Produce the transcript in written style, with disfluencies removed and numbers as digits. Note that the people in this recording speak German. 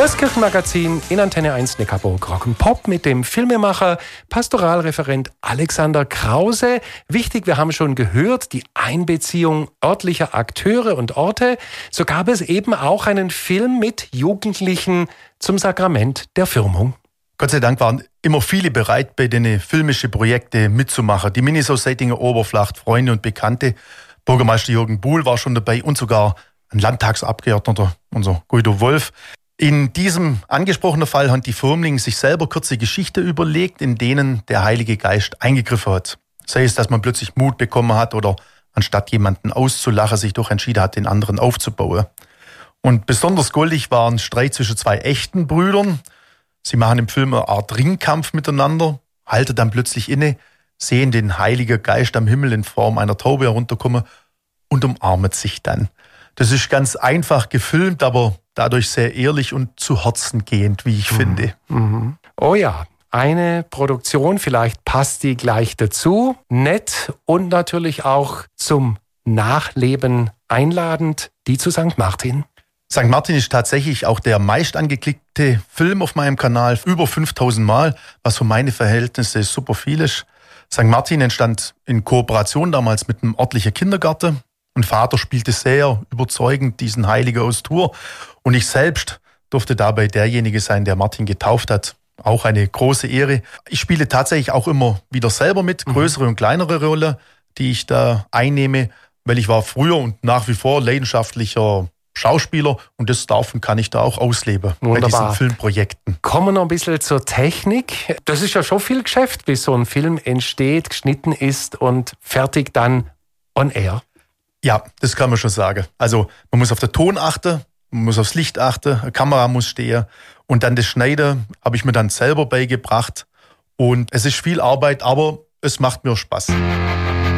Das Kirchenmagazin in Antenne 1 Neckarburg Rock'n'Pop mit dem Filmemacher, Pastoralreferent Alexander Krause. Wichtig, wir haben schon gehört, die Einbeziehung örtlicher Akteure und Orte. So gab es eben auch einen Film mit Jugendlichen zum Sakrament der Firmung. Gott sei Dank waren immer viele bereit, bei den filmischen Projekten mitzumachen. Die Minis aus Sättinger Oberflacht, Freunde und Bekannte. Bürgermeister Jürgen Buhl war schon dabei und sogar ein Landtagsabgeordneter, unser Guido Wolf. In diesem angesprochenen Fall haben die Firmlinge sich selber kurze Geschichten überlegt, in denen der Heilige Geist eingegriffen hat. Sei es, dass man plötzlich Mut bekommen hat oder anstatt jemanden auszulachen, sich doch entschieden hat, den anderen aufzubauen. Und besonders goldig war ein Streit zwischen zwei echten Brüdern. Sie machen im Film eine Art Ringkampf miteinander, halten dann plötzlich inne, sehen den Heiligen Geist am Himmel in Form einer Taube herunterkommen und umarmen sich dann. Das ist ganz einfach gefilmt, aber dadurch sehr ehrlich und zu Herzen gehend, wie ich finde. Mhm. Oh ja, eine Produktion, vielleicht passt die gleich dazu. Nett und natürlich auch zum Nachleben einladend, die zu St. Martin. St. Martin ist tatsächlich auch der meist angeklickte Film auf meinem Kanal, über 5000 Mal, was für meine Verhältnisse super viel ist. St. Martin entstand in Kooperation damals mit einem örtlichen Kindergarten. Und Vater spielte sehr überzeugend diesen Heiligen aus Tours. Und ich selbst durfte dabei derjenige sein, der Martin getauft hat. Auch eine große Ehre. Ich spiele tatsächlich auch immer wieder selber mit, größere und kleinere Rolle, die ich da einnehme, weil ich war früher und nach wie vor leidenschaftlicher Schauspieler und das darf und kann ich da auch ausleben. Wunderbar. Bei diesen Filmprojekten. Kommen wir noch ein bisschen zur Technik. Das ist ja schon viel Geschäft, bis so ein Film entsteht, geschnitten ist und fertig dann on air. Ja, das kann man schon sagen. Also man muss auf den Ton achten, man muss aufs Licht achten, eine Kamera muss stehen und dann das Schneiden habe ich mir dann selber beigebracht und es ist viel Arbeit, aber es macht mir Spaß.